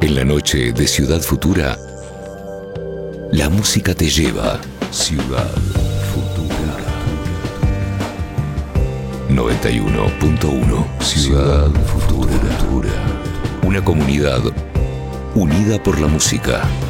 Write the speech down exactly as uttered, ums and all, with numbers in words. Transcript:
En la noche de Ciudad Futura, la música te lleva. Ciudad Futura. noventa y uno punto uno. Ciudad Futura. Una comunidad unida por la música.